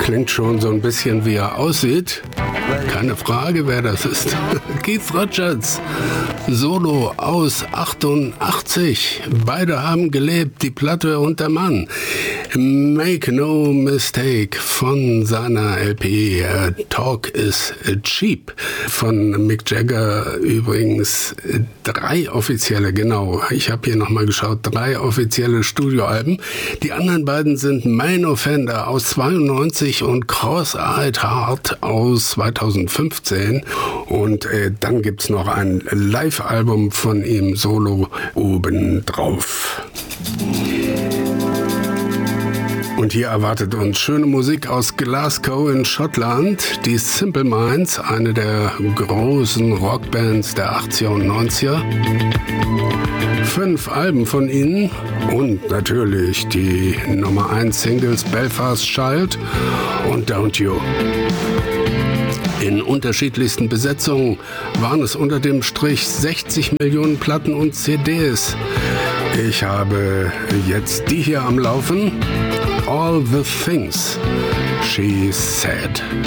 klingt schon so ein bisschen, wie er aussieht. Keine Frage, wer das ist. Keith Richards, Solo aus 88. Beide haben gelebt, die Platte und der Mann. Make no mistake von seiner LP Talk is Cheap. Von Mick Jagger übrigens 3 offizielle, genau. Ich habe hier nochmal geschaut, 3 offizielle Studioalben. Die anderen beiden sind Main Offender aus 92 und Cross-Eyed Heart aus 2015. Und dann gibt's noch ein Live-Album von ihm solo obendrauf. Und hier erwartet uns schöne Musik aus Glasgow in Schottland. Die Simple Minds, eine der großen Rockbands der 80er und 90er. 5 Alben von ihnen und natürlich die Nummer 1 Singles Belfast Child und Don't You. In unterschiedlichsten Besetzungen waren es unter dem Strich 60 Millionen Platten und CDs. Ich habe jetzt die hier am Laufen. All the Things She Said.